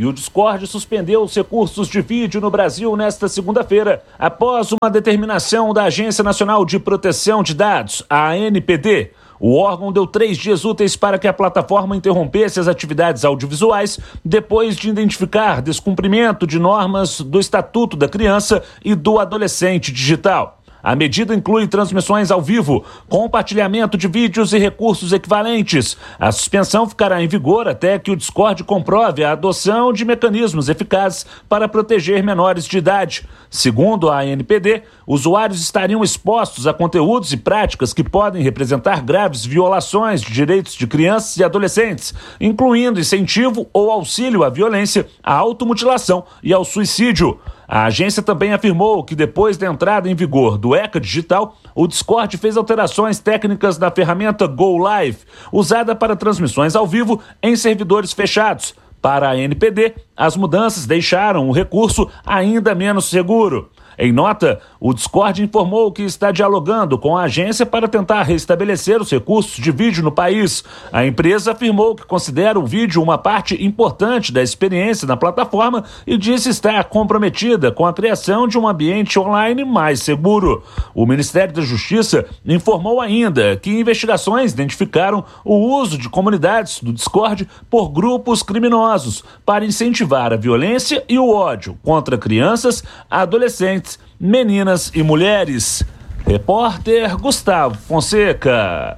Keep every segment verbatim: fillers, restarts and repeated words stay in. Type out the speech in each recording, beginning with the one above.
e o Discord suspendeu os recursos de vídeo no Brasil nesta segunda-feira, após uma determinação da Agência Nacional de Proteção de Dados, a A N P D. O órgão deu três dias úteis para que a plataforma interrompesse as atividades audiovisuais depois de identificar descumprimento de normas do Estatuto da Criança e do Adolescente Digital. A medida inclui transmissões ao vivo, compartilhamento de vídeos e recursos equivalentes. A suspensão ficará em vigor até que o Discord comprove a adoção de mecanismos eficazes para proteger menores de idade. Segundo a A N P D, usuários estariam expostos a conteúdos e práticas que podem representar graves violações de direitos de crianças e adolescentes, incluindo incentivo ou auxílio à violência, à automutilação e ao suicídio. A agência também afirmou que depois da entrada em vigor do ECA Digital, o Discord fez alterações técnicas na ferramenta Go Live, usada para transmissões ao vivo em servidores fechados. Para a A N P D, as mudanças deixaram o recurso ainda menos seguro. Em nota, o Discord informou que está dialogando com a agência para tentar restabelecer os recursos de vídeo no país. A empresa afirmou que considera o vídeo uma parte importante da experiência na plataforma e disse estar comprometida com a criação de um ambiente online mais seguro. O Ministério da Justiça informou ainda que investigações identificaram o uso de comunidades do Discord por grupos criminosos para incentivar a violência e o ódio contra crianças, adolescentes, meninas e mulheres. Repórter Gustavo Fonseca.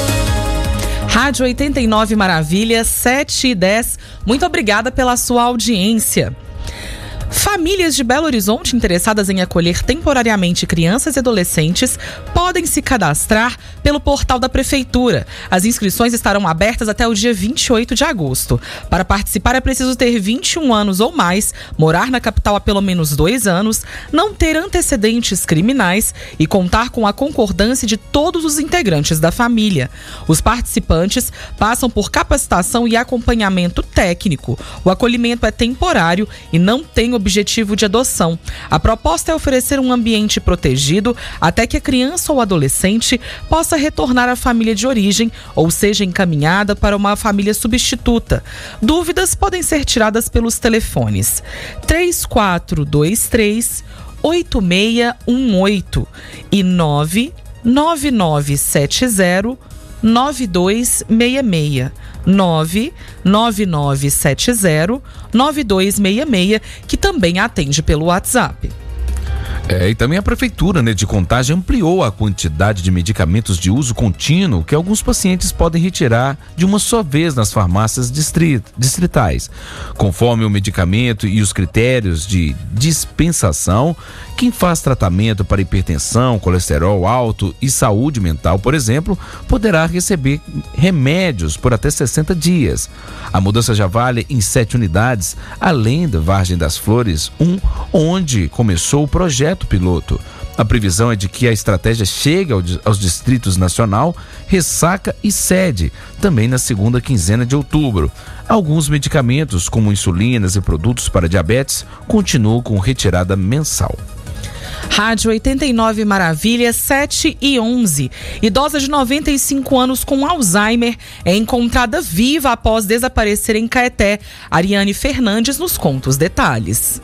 Rádio oitenta e nove Maravilhas, sete e dez. Muito obrigada pela sua audiência. Famílias de Belo Horizonte interessadas em acolher temporariamente crianças e adolescentes podem se cadastrar pelo portal da Prefeitura. As inscrições estarão abertas até o dia vinte e oito de agosto. Para participar é preciso ter vinte e um anos ou mais, morar na capital há pelo menos dois anos, não ter antecedentes criminais e contar com a concordância de todos os integrantes da família. Os participantes passam por capacitação e acompanhamento técnico. O acolhimento é temporário e não tem objetivo de adoção. A proposta é oferecer um ambiente protegido até que a criança ou adolescente possa retornar à família de origem ou seja encaminhada para uma família substituta. Dúvidas podem ser tiradas pelos telefones três quatro dois três, oito seis um oito e nove nove nove sete zero, nove dois seis seis. nove nove nove sete zero, nove dois seis seis, que também atende pelo WhatsApp. É, e também a Prefeitura, né, de Contagem ampliou a quantidade de medicamentos de uso contínuo que alguns pacientes podem retirar de uma só vez nas farmácias distrit- distritais. Conforme o medicamento e os critérios de dispensação, quem faz tratamento para hipertensão, colesterol alto e saúde mental, por exemplo, poderá receber remédios por até sessenta dias. A mudança já vale em sete unidades, além da Vargem das Flores um, onde começou o projeto piloto. A previsão é de que a estratégia chegue aos distritos Nacional, Ressaca e Sede, também na segunda quinzena de outubro. Alguns medicamentos, como insulinas e produtos para diabetes, continuam com retirada mensal. Rádio oitenta e nove Maravilhas, sete e onze. Idosa de noventa e cinco anos com Alzheimer é encontrada viva após desaparecer em Caeté. Ariane Fernandes nos conta os detalhes.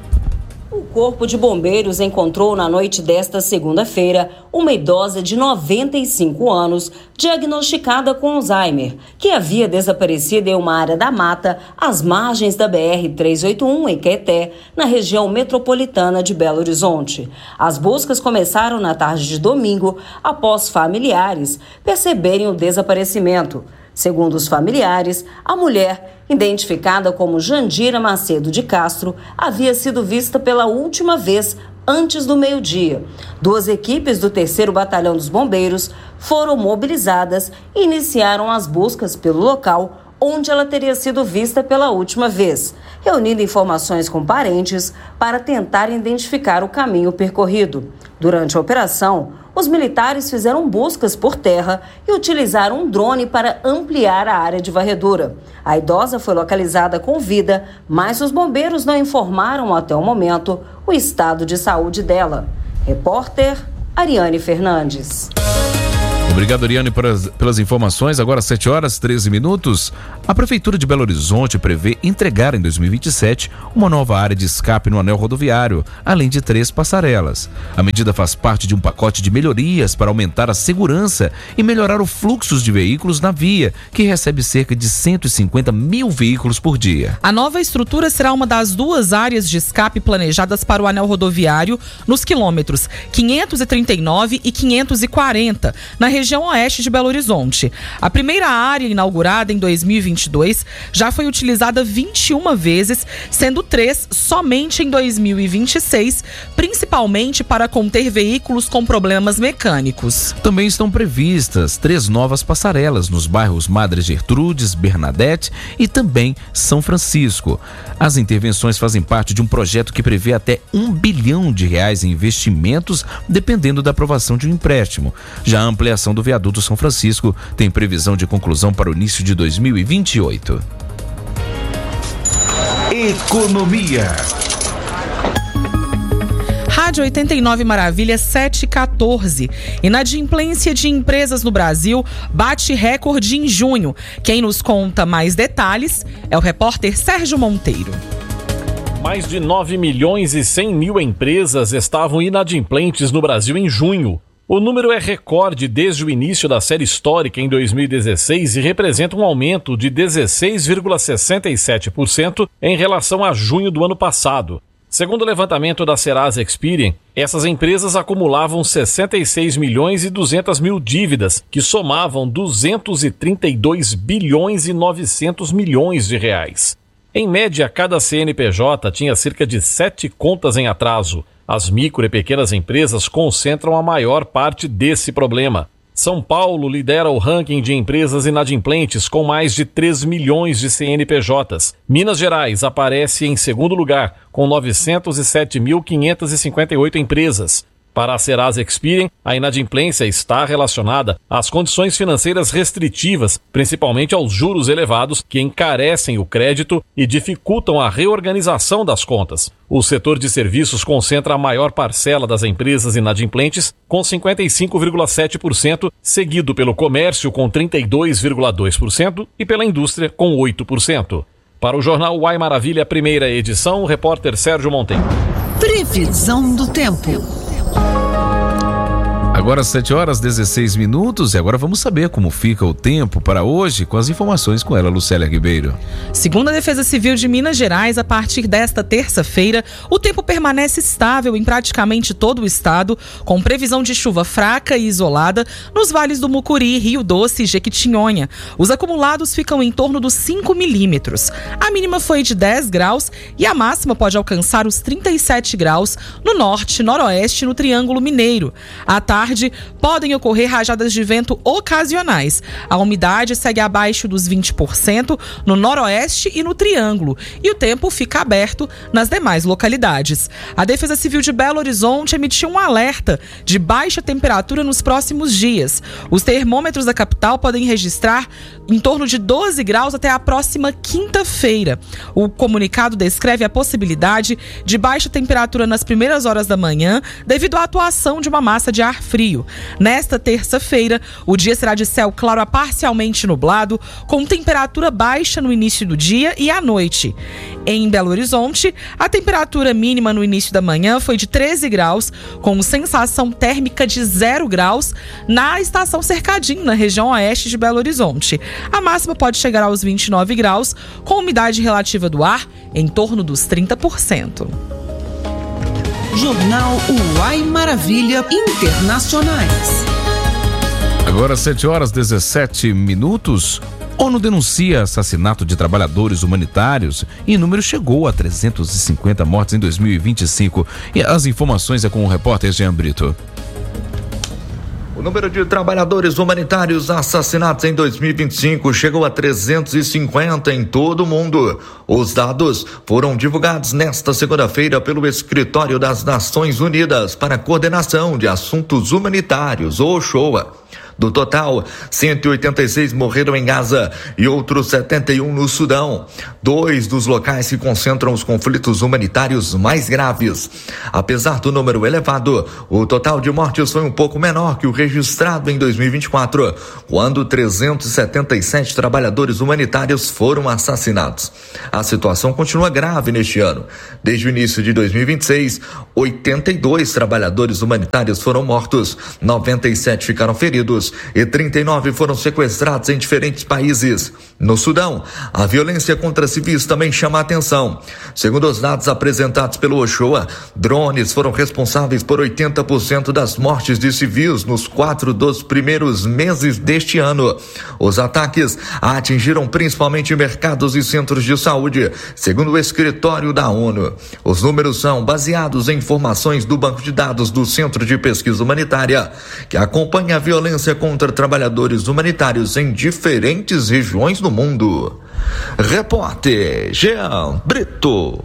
O Corpo de Bombeiros encontrou na noite desta segunda-feira uma idosa de noventa e cinco anos diagnosticada com Alzheimer, que havia desaparecido em uma área da mata às margens da B R trezentos e oitenta e um em Caeté, na região metropolitana de Belo Horizonte. As buscas começaram na tarde de domingo após familiares perceberem o desaparecimento. Segundo os familiares, a mulher, identificada como Jandira Macedo de Castro, havia sido vista pela última vez antes do meio-dia. Duas equipes do terceiro Batalhão dos Bombeiros foram mobilizadas e iniciaram as buscas pelo local onde ela teria sido vista pela última vez, reunindo informações com parentes para tentar identificar o caminho percorrido. Durante a operação, os militares fizeram buscas por terra e utilizaram um drone para ampliar a área de varredura. A idosa foi localizada com vida, mas os bombeiros não informaram até o momento o estado de saúde dela. Repórter Ariane Fernandes. Obrigado, Oriane, pelas, pelas informações. Agora, sete horas e treze minutos. A Prefeitura de Belo Horizonte prevê entregar em dois mil e vinte e sete uma nova área de escape no anel rodoviário, além de três passarelas. A medida faz parte de um pacote de melhorias para aumentar a segurança e melhorar o fluxo de veículos na via, que recebe cerca de cento e cinquenta mil veículos por dia. A nova estrutura será uma das duas áreas de escape planejadas para o anel rodoviário nos quilômetros quinhentos e trinta e nove e quinhentos e quarenta, na região oeste de Belo Horizonte. A primeira área, inaugurada em dois mil e vinte e dois, já foi utilizada vinte e uma vezes, sendo três somente em dois mil e vinte e seis, principalmente para conter veículos com problemas mecânicos. Também estão previstas três novas passarelas nos bairros Madre Gertrudes, Bernadette e também São Francisco. As intervenções fazem parte de um projeto que prevê até um bilhão de reais em investimentos, dependendo da aprovação de um empréstimo. Já a ampliação do viaduto São Francisco tem previsão de conclusão para o início de dois mil e vinte e oito. Economia. Rádio oitenta e nove Maravilha sete e quatorze. Inadimplência de empresas no Brasil bate recorde em junho. Quem nos conta mais detalhes é o repórter Sérgio Monteiro. Mais de nove milhões e cem mil empresas estavam inadimplentes no Brasil em junho. O número é recorde desde o início da série histórica em dois mil e dezesseis e representa um aumento de dezesseis vírgula sessenta e sete por cento em relação a junho do ano passado. Segundo o levantamento da Serasa Experian, essas empresas acumulavam sessenta e seis milhões e duzentas mil dívidas, que somavam duzentos e trinta e dois bilhões e novecentos milhões de reais. Em média, cada C N P J tinha cerca de sete contas em atraso. As micro e pequenas empresas concentram a maior parte desse problema. São Paulo lidera o ranking de empresas inadimplentes com mais de três milhões de C N P Js. Minas Gerais aparece em segundo lugar, com novecentos e sete mil quinhentas e cinquenta e oito empresas. Para a Serasa Experian, a inadimplência está relacionada às condições financeiras restritivas, principalmente aos juros elevados que encarecem o crédito e dificultam a reorganização das contas. O setor de serviços concentra a maior parcela das empresas inadimplentes, com cinquenta e cinco vírgula sete por cento, seguido pelo comércio, com trinta e dois vírgula dois por cento, e pela indústria, com oito por cento. Para o jornal Uai Maravilha, primeira edição, o repórter Sérgio Monteiro. Previsão do tempo. Agora sete horas e dezesseis minutos e agora vamos saber como fica o tempo para hoje com as informações com ela, Lucélia Ribeiro. Segundo a Defesa Civil de Minas Gerais, a partir desta terça-feira, o tempo permanece estável em praticamente todo o estado, com previsão de chuva fraca e isolada nos vales do Mucuri, Rio Doce e Jequitinhonha. Os acumulados ficam em torno dos cinco milímetros. A mínima foi de dez graus e a máxima pode alcançar os trinta e sete graus no norte, noroeste e no Triângulo Mineiro. À tarde, podem ocorrer rajadas de vento ocasionais. A umidade segue abaixo dos vinte por cento no noroeste e no Triângulo, e o tempo fica aberto nas demais localidades. A Defesa Civil de Belo Horizonte emitiu um alerta de baixa temperatura nos próximos dias. Os termômetros da capital podem registrar em torno de doze graus até a próxima quinta-feira. O comunicado descreve a possibilidade de baixa temperatura nas primeiras horas da manhã devido à atuação de uma massa de ar frio. Nesta terça-feira, o dia será de céu claro a parcialmente nublado, com temperatura baixa no início do dia e à noite. Em Belo Horizonte, a temperatura mínima no início da manhã foi de treze graus, com sensação térmica de zero graus na estação Cercadinho, na região oeste de Belo Horizonte. A máxima pode chegar aos vinte e nove graus, com umidade relativa do ar em torno dos trinta por cento. Jornal Uai Maravilha Internacionais. Agora sete horas e dezessete minutos. ONU denuncia assassinato de trabalhadores humanitários e o número chegou a trezentos e cinquenta mortes em dois mil e vinte e cinco. E as informações é com o repórter Jean Brito. O número de trabalhadores humanitários assassinados em dois mil e vinte e cinco chegou a trezentos e cinquenta em todo o mundo. Os dados foram divulgados nesta segunda-feira pelo Escritório das Nações Unidas para a Coordenação de Assuntos Humanitários, o OCHOA. Do total, cento e oitenta e seis morreram em Gaza e outros setenta e um no Sudão. Dois dos locais se concentram os conflitos humanitários mais graves. Apesar do número elevado, o total de mortes foi um pouco menor que o registrado em dois mil e vinte e quatro, quando trezentos e setenta e sete trabalhadores humanitários foram assassinados. A situação continua grave neste ano. Desde o início de dois mil e vinte e seis, oitenta e dois trabalhadores humanitários foram mortos, noventa e sete ficaram feridos e trinta e nove foram sequestrados em diferentes países. No Sudão, a violência contra civis também chama a atenção. Segundo os dados apresentados pelo Ochoa, drones foram responsáveis por oitenta por cento das mortes de civis nos quatro dos primeiros meses deste ano. Os ataques atingiram principalmente mercados e centros de saúde, segundo o escritório da ONU. Os números são baseados em informações do Banco de Dados do Centro de Pesquisa Humanitária, que acompanha a violência contra trabalhadores humanitários em diferentes regiões do mundo. Repórter Jean Brito.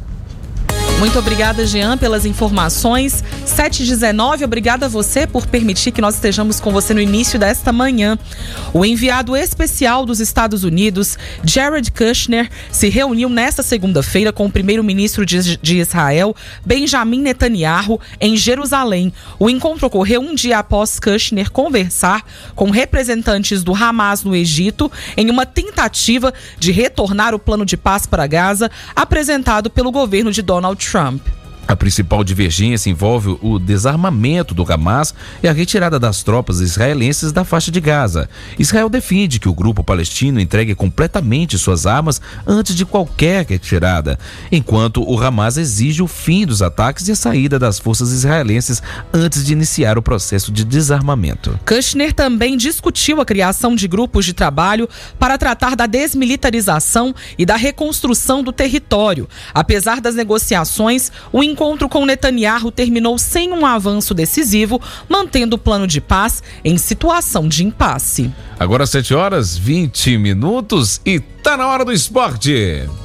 Muito obrigada, Jean, pelas informações. sete e dezenove, obrigada a você por permitir que nós estejamos com você no início desta manhã. O enviado especial dos Estados Unidos, Jared Kushner, se reuniu nesta segunda-feira com o primeiro-ministro de, de Israel, Benjamin Netanyahu, em Jerusalém. O encontro ocorreu um dia após Kushner conversar com representantes do Hamas no Egito, em uma tentativa de retornar o plano de paz para Gaza, apresentado pelo governo de Donald Trump. Trump. A principal divergência envolve o desarmamento do Hamas e a retirada das tropas israelenses da faixa de Gaza. Israel defende que o grupo palestino entregue completamente suas armas antes de qualquer retirada, enquanto o Hamas exige o fim dos ataques e a saída das forças israelenses antes de iniciar o processo de desarmamento. Kushner também discutiu a criação de grupos de trabalho para tratar da desmilitarização e da reconstrução do território. Apesar das negociações, o encontro O encontro com Netanyahu terminou sem um avanço decisivo, mantendo o plano de paz em situação de impasse. Agora sete horas e vinte minutos e tá na hora do esporte.